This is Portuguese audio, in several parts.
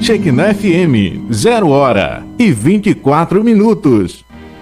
Shekinah FM, 0h24.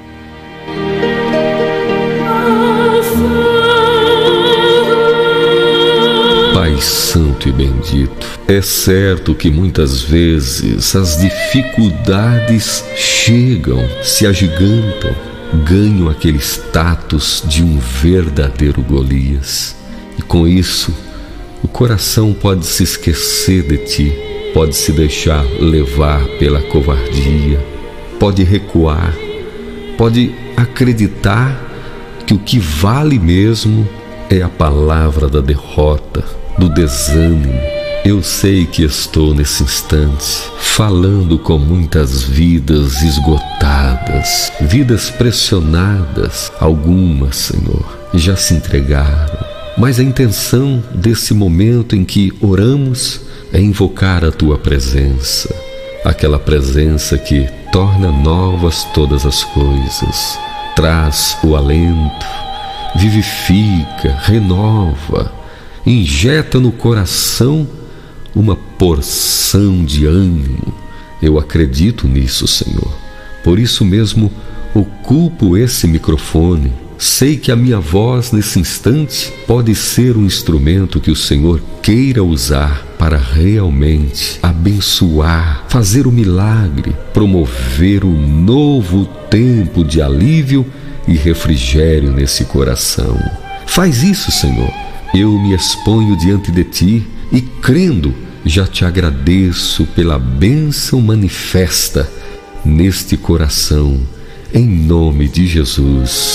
Pai Santo e Bendito, é certo que muitas vezes as dificuldades chegam, se agigantam, ganham aquele status de um verdadeiro Golias. E com isso, o coração pode se esquecer de ti, pode se deixar levar pela covardia, pode recuar, pode acreditar que o que vale mesmo é a palavra da derrota, do desânimo. Eu sei que estou nesse instante falando com muitas vidas esgotadas, vidas pressionadas. Algumas, Senhor, já se entregaram, mas a intenção desse momento em que oramos é invocar a Tua presença, aquela presença que torna novas todas as coisas, traz o alento, vivifica, renova, injeta no coração uma porção de ânimo. Eu acredito nisso, Senhor. Por isso mesmo ocupo esse microfone. Sei que a minha voz nesse instante pode ser um instrumento que o Senhor queira usar para realmente abençoar, fazer o milagre, promover um novo tempo de alívio e refrigério nesse coração. Faz isso, Senhor. Eu me exponho diante de Ti e, crendo, já Te agradeço pela bênção manifesta neste coração, em nome de Jesus.